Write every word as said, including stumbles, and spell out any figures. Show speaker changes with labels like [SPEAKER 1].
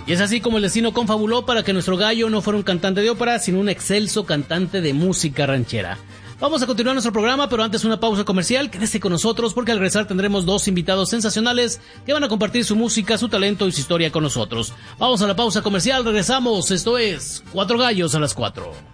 [SPEAKER 1] Y es así como el destino confabuló para que nuestro gallo no fuera un cantante de ópera, sino un excelso cantante de música ranchera. Vamos a continuar nuestro programa, pero antes una pausa comercial. Quédese con nosotros porque al regresar tendremos dos invitados sensacionales que van a compartir su música, su talento y su historia con nosotros. Vamos a la pausa comercial, regresamos. Esto es Cuatro Gallos a las Cuatro.